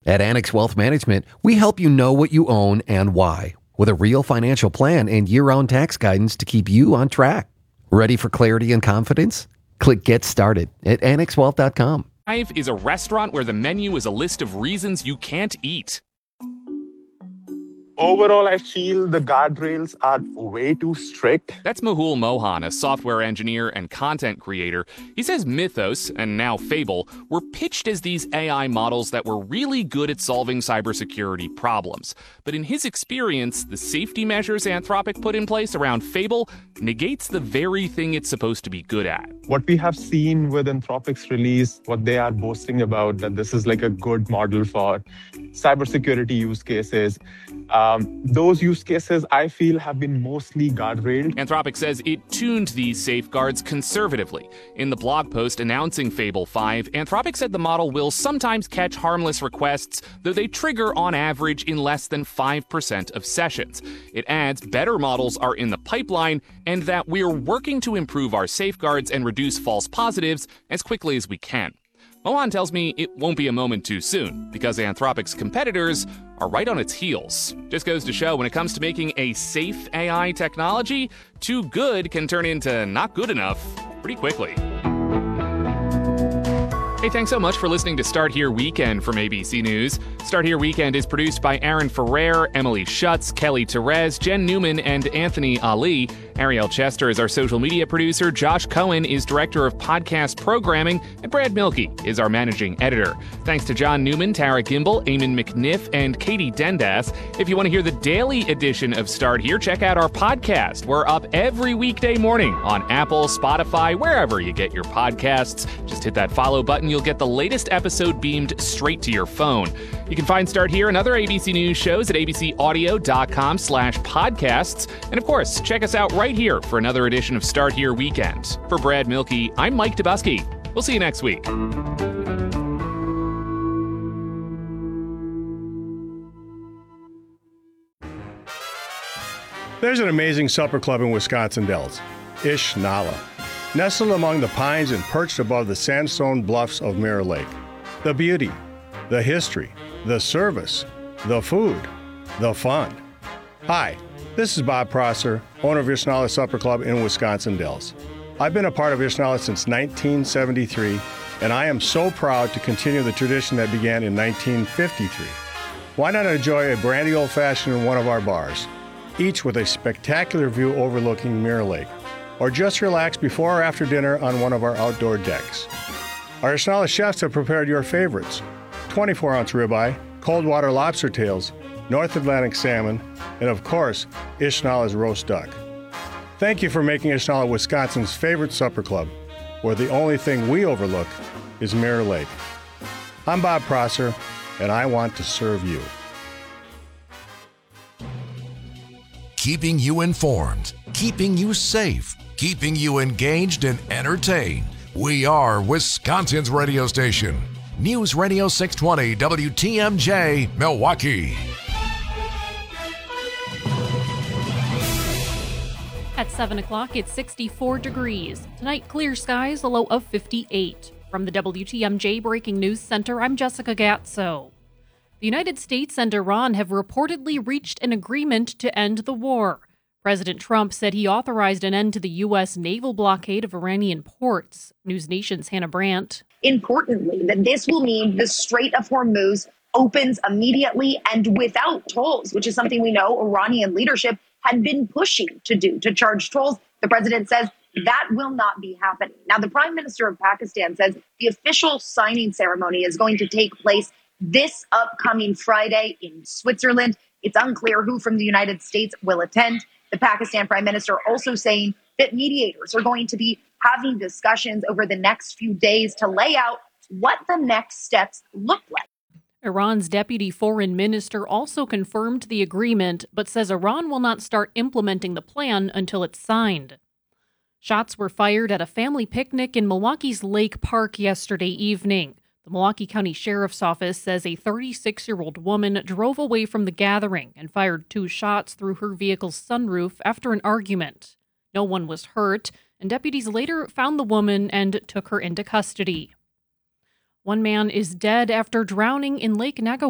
At Annex Wealth Management, we help you know what you own and why, with a real financial plan and year-round tax guidance to keep you on track. Ready for clarity and confidence? Click Get Started at annexwealth.com. Hive is a restaurant where the menu is a list of reasons you can't eat. Overall, I feel the guardrails are way too strict. That's Mehul Mohan, a software engineer and content creator. He says Mythos, and now Fable, were pitched as these AI models that were really good at solving cybersecurity problems. But in his experience, the safety measures Anthropic put in place around Fable negates the very thing it's supposed to be good at. What we have seen with Anthropic's release, what they are boasting about, that this is like a good model for cybersecurity use cases. Those use cases, I feel, have been mostly guardrailed. Anthropic says it tuned these safeguards conservatively. In the blog post announcing Fable 5, Anthropic said the model will sometimes catch harmless requests, though they trigger on average in less than 5% of sessions. It adds better models are in the pipeline and that we're working to improve our safeguards and reduce false positives as quickly as we can. Mohan tells me it won't be a moment too soon, because Anthropic's competitors are right on its heels. Just goes to show when it comes to making a safe AI technology, too good can turn into not good enough pretty quickly. Hey, thanks so much for listening to Start Here Weekend from ABC News. Start Here Weekend is produced by Aaron Ferrer, Emily Schutz, Kelly Therese, Jen Newman, and Anthony Ali. Ariel Chester is our social media producer, Josh Cohen is director of podcast programming, and Brad Milkey is our managing editor. Thanks to John Newman, Tara Gimbel, Eamon McNiff, and Katie Dendas. If you want to hear the daily edition of Start Here, check out our podcast. We're up every weekday morning on Apple, Spotify, wherever you get your podcasts. Just hit that follow button. You'll get the latest episode beamed straight to your phone. You can find Start Here and other ABC News shows at abcaudio.com/podcasts. And of course, check us out right here for another edition of Start Here Weekend. For Brad Milkey, I'm Mike Dubusky. We'll see you next week. There's an amazing supper club in Wisconsin Dells, Ish Nala. Nestled among the pines and perched above the sandstone bluffs of Mirror Lake. The beauty, the history, the service, the food, the fun. Hi, this is Bob Prosser, owner of Ishnala Supper Club in Wisconsin Dells. I've been a part of Ishnala since 1973, and I am so proud to continue the tradition that began in 1953. Why not enjoy a brandy old-fashioned in one of our bars, each with a spectacular view overlooking Mirror Lake? Or just relax before or after dinner on one of our outdoor decks. Our Ishnala chefs have prepared your favorites: 24-ounce ribeye, cold water lobster tails, North Atlantic salmon, and of course, Ishnala's roast duck. Thank you for making Ishnala Wisconsin's favorite supper club, where the only thing we overlook is Mirror Lake. I'm Bob Prosser, and I want to serve you. Keeping you informed, keeping you safe, keeping you engaged and entertained. We are Wisconsin's radio station. News Radio 620 WTMJ, Milwaukee. At 7 o'clock, it's 64 degrees. Tonight, clear skies, a low of 58. From the WTMJ Breaking News Center, I'm Jessica Gatso. The United States and Iran have reportedly reached an agreement to end the war. President Trump said he authorized an end to the U.S. naval blockade of Iranian ports. News Nation's Hannah Brandt. Importantly, that this will mean the Strait of Hormuz opens immediately and without tolls, which is something we know Iranian leadership had been pushing to do, to charge tolls. The president says that will not be happening. Now, the Prime Minister of Pakistan says the official signing ceremony is going to take place this upcoming Friday in Switzerland. It's unclear who from the United States will attend. The Pakistan Prime Minister also saying that mediators are going to be having discussions over the next few days to lay out what the next steps look like. Iran's deputy foreign minister also confirmed the agreement, but says Iran will not start implementing the plan until it's signed. Shots were fired at a family picnic in Milwaukee's Lake Park yesterday evening. The Milwaukee County Sheriff's Office says a 36-year-old woman drove away from the gathering and fired 2 shots through her vehicle's sunroof after an argument. No one was hurt, and deputies later found the woman and took her into custody. One man is dead after drowning in Lake Nago.